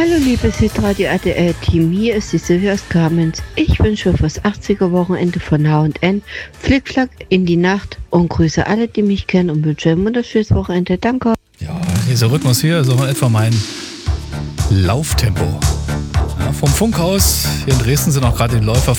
Hallo liebes Hitradio RTL-Team, hier ist die Silvia aus Kamenz. Ich wünsche fürs 80er-Wochenende von H&N Flickflack in die Nacht und grüße alle, die mich kennen und wünsche ein wunderschönes Wochenende. Danke. Ja, dieser Rhythmus hier ist auch etwa mein Lauftempo. Ja, vom Funkhaus hier in Dresden sind auch gerade die Läufer